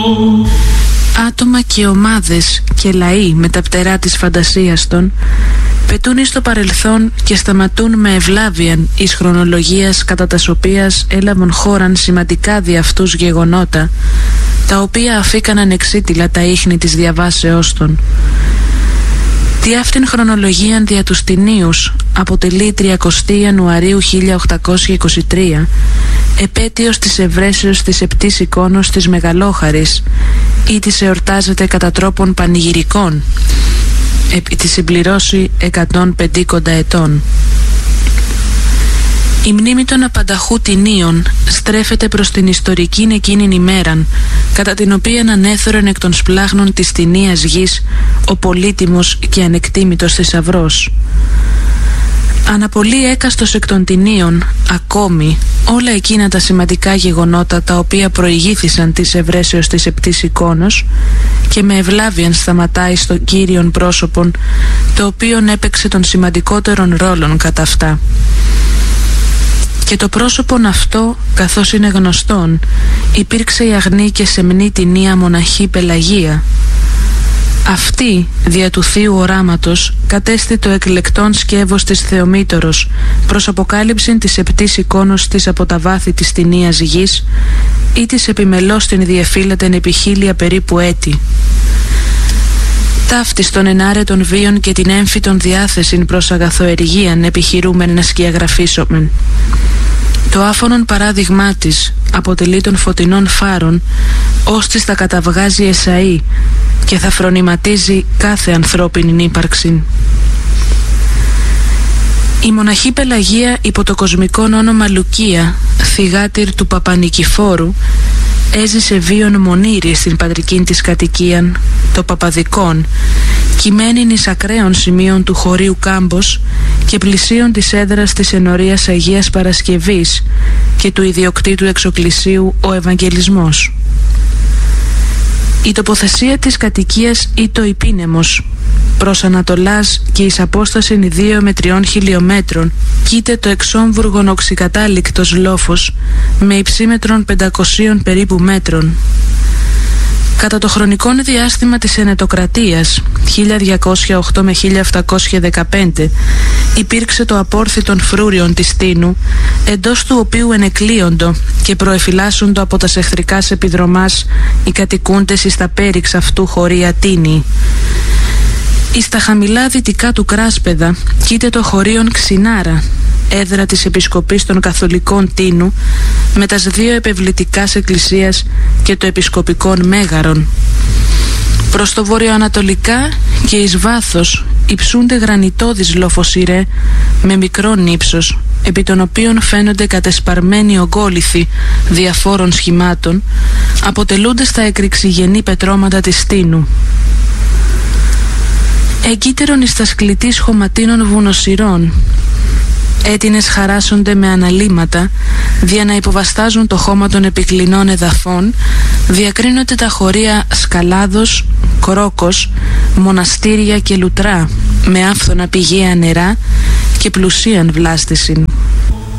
Άτομα και ομάδες και λαοί με τα πτερά της φαντασίας των πετούν εις το παρελθόν και σταματούν με ευλάβιαν εις χρονολογίας κατά τας οποίας έλαβαν χώραν σημαντικά δι' αυτούς γεγονότα, τα οποία αφήκαναν εξίτηλα τα ίχνη της διαβάσεώς των. Τι αυτήν χρονολογίαν δια τους Τινίους αποτελεί 30 Ιανουαρίου 1823, επέτειος της ευρέσεως της επτής εικόνος της Μεγαλόχαρης, ή της εορτάζεται κατά τρόπον πανηγυρικών, επί τη συμπληρώση 150 ετών. Η μνήμη των απανταχού Τινίων στρέφεται προς την ιστορικήν εκείνην ημέραν, κατά την οποία ανέθωρεν εκ των σπλάγνων της τινίας γης ο πολύτιμος και ανεκτήμητος θησαυρός. Αναπολύει έκαστος εκ των Τινίων ακόμη όλα εκείνα τα σημαντικά γεγονότα τα οποία προηγήθησαν της ευρέσεως της επτής εικόνος και με ευλάβιαν σταματάει στο κύριον πρόσωπον, το οποίον έπαιξε των σημαντικότερων ρόλων κατά αυτά. Και το πρόσωπον αυτό, καθώς είναι γνωστόν, υπήρξε η αγνή και σεμνή τινία μοναχή Πελαγία. Αυτή, δια του θείου οράματος, κατέστη το εκλεκτόν σκεύος της Θεομήτωρος προς αποκάλυψην της επτής εικόνος της από τα βάθη της τινίας γης ή της επιμελώς την διεφύλατεν επί 1000 περίπου έτη. Ταύτης των ενάρετων βίων και την έμφυτον διάθεσιν προς αγαθοεργίαν επιχειρούμεν να σκιαγραφίσομεν. Το άφωνον παράδειγμά της αποτελεί των φωτεινών φάρων, ώστις θα καταβγάζει εσαΐ και θα φρονηματίζει κάθε ανθρώπινη ύπαρξη. Η μοναχή Πελαγία υπό το κοσμικό όνομα Λουκία, θυγάτηρ του Παπανικηφόρου, έζησε βίον μονήρη στην πατρικήν της κατοικίαν, το Παπαδικών, κειμένην εις ακραίων σημείων του χωρίου Κάμπος και πλησίων της έδρας της ενορίας Αγίας Παρασκευής και του ιδιοκτήτου εξοκλησίου ο Ευαγγελισμός. Η τοποθεσία της κατοικίας ήτο Υπήνεμος, προς Ανατολάς και εις απόστασιν 2 με 3 χιλιομέτρων κοίται το εξόμβουργον οξυκατάληκτος λόφος με υψίμετρον 500 περίπου μέτρων. Κατά το χρονικό διάστημα της Ενετοκρατίας 1208 με 1715 υπήρξε το απόρθητον φρούριον της Τίνου, εντός του οποίου ενεκλείοντο και προεφυλάσσοντο από τας εχθρικάς επιδρομάς οι κατοικούντες εις τα πέριξ αυτού χωρία Τίνη. Εις τα χαμηλά δυτικά του Κράσπεδα κοίται το χωρίον Ξινάρα, έδρα της Επισκοπής των Καθολικών Τίνου, με τας 2 επευλητικάς εκκλησίας και το Επισκοπικόν Μέγαρον. Προς το βορειοανατολικά και εις βάθος υψούνται γρανιτώδεις λοφοσιρέ με μικρόν ύψος, επί των οποίων φαίνονται κατεσπαρμένοι ογκόληθοι διαφόρων σχημάτων, αποτελούνται στα εκρηξιγενή πετρώματα της Τίνου. Εγκύτερον εις τα σκλητής χωματίνων βουνοσυρών, έτινες χαράσσονται με αναλύματα, δια να υποβαστάζουν το χώμα των επικλινών εδαφών, διακρίνονται τα χωρία Σκαλάδος, Κρόκος, Μοναστήρια και Λουτρά, με άφθονα πηγαία νερά και πλουσίαν βλάστησιν.